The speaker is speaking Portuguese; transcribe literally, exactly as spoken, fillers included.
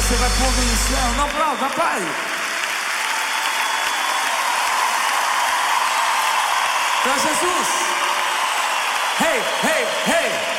quiser, você vai pondo no céu. Não, aplauda, pai. Pra Jesus. Hey, hey, hey.